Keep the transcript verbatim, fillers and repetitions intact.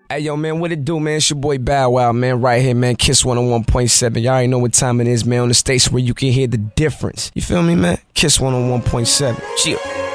Hey, yo, man, what it do, man? It's your boy Bow Wow, man, right here, man. Kiss one oh one point seven. Y'all already know what time it is, man, on the station where you can hear the difference. You feel me, man? Kiss one oh one point seven. Chill.